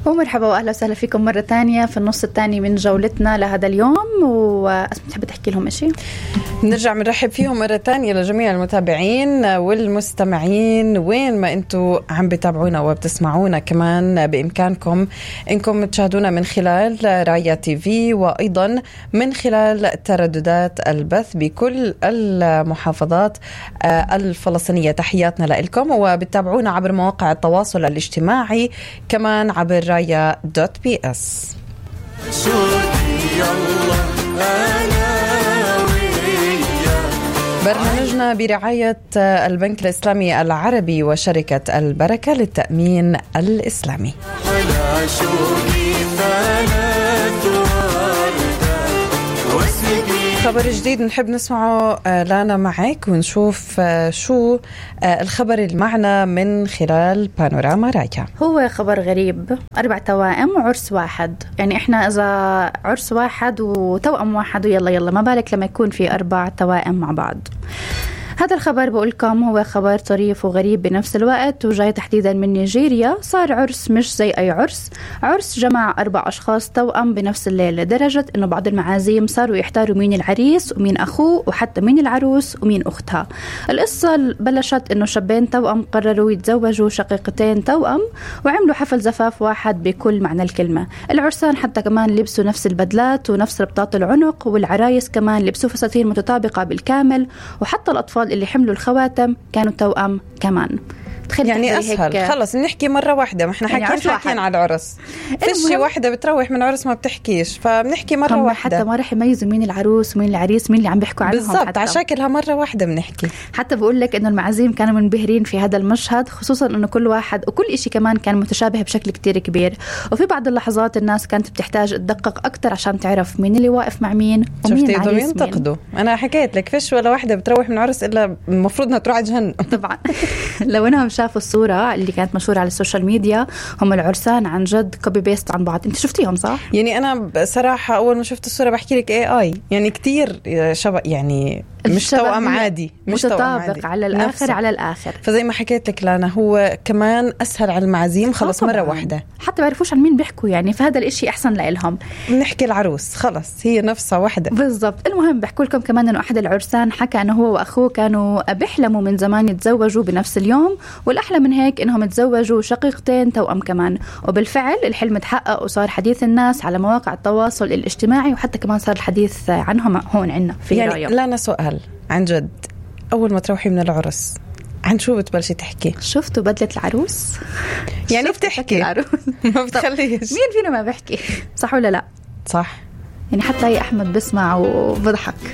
ومرحبا واهلا وسهلا فيكم مره ثانيه في النص الثاني من جولتنا لهذا اليوم. واسمع تحب تحكي لهم شيء؟ نرجع بنرحب فيهم مرة تانية لجميع المتابعين والمستمعين وين ما انتوا عم بتابعونا وبتسمعونا. كمان بإمكانكم انكم تشاهدونا من خلال رايا تي في وأيضا من خلال ترددات البث بكل المحافظات الفلسطينية. تحياتنا لكم وبتابعونا عبر مواقع التواصل الاجتماعي كمان عبر رايا.bs. برنامجنا برعاية البنك الإسلامي العربي وشركة البركة للتأمين الإسلامي. خبر جديد نحب نسمعه لانا معك ونشوف شو الخبر المعنى من خلال بانوراما رايا. هو خبر غريب، 4 توائم وعرس واحد. يعني احنا اذا عرس واحد وتوأم واحد ويلا ما بالك لما يكون في 4 توائم مع بعض. هذا الخبر بقولكم هو خبر طريف وغريب بنفس الوقت، وجاي تحديدا من نيجيريا. صار عرس مش زي أي عرس جمع 4 أشخاص توأم بنفس الليلة، لدرجة إنه بعض المعازيم صاروا يحتاروا مين العريس ومين أخوه وحتى مين العروس ومين أختها. القصة بلشت إنه شابين توأم قرروا يتزوجوا شقيقتين توأم وعملوا حفل زفاف واحد بكل معنى الكلمة. العرسان حتى كمان لبسوا نفس البدلات ونفس ربطات العنق، والعرايس كمان لبسوا فساتين متطابقة بالكامل، وحتى الأطفال اللي حملوا الخواتم كانوا توأم كمان. يعني أسهل خلص نحكي مرة واحدة، ما احنا يعني حاكين على العرس. فيش واحدة بتروح من عرس ما بتحكيش، فبنحكي مرة واحدة. حتى ما رح يميزوا مين العروس ومين العريس مين اللي عم بيحكوا عنهم بالضبط، على شكلها مرة واحدة بنحكي. حتى بقول لك إنه المعازيم كانوا منبهرين في هذا المشهد، خصوصا إنه كل واحد وكل إشي كمان كان متشابه بشكل كتير كبير. وفي بعض اللحظات الناس كانت بتحتاج تدقق أكتر عشان تعرف مين اللي واقف مع مين ومين العريس مين. ينتقدوا. أنا حكيت لك فيش ولا واحدة بتروح من عرس إلا المفروض إنها تروح على جهنم. طبعا لو إنهم شافوا الصورة اللي كانت مشهورة على السوشيال ميديا، هم العرسان عن جد كوبي بيست عن بعض. انت شفتيهم صح؟ يعني انا بصراحة اول ما شفت الصورة بحكي لك AI يعني كتير شبه، يعني مش توأم عادي، مش متطابق على الآخر نفسه. على الآخر. فزي ما حكيت لك لانا هو كمان أسهل على المعازيم، خلص مرة واحدة حتى بيعرفوش عن مين بيحكوا، يعني فهذا الاشي أحسن لهم. بنحكي العروس خلص هي نفسها واحدة بالضبط. المهم بحكوا لكم كمان إنه أحد العرسان حكى إنه هو وأخوه كانوا بيحلموا من زمان يتزوجوا بنفس اليوم، والأحلى من هيك إنهم يتزوجوا شقيقتين توأم كمان. وبالفعل الحلم تحقق وصار حديث الناس على مواقع التواصل الاجتماعي، وحتى كمان صار الحديث عنهم هون عنا في يعني راية. لانا سؤال عن جد، أول ما تروحي من العرس عن شو بتبلشي تحكي؟ شفتوا بدلة العروس؟ يعني بتحكي ما بتخليش. مين فينا ما بحكي؟ صح ولا لا؟ صح. يعني حتى أي أحمد بسمع وبضحك.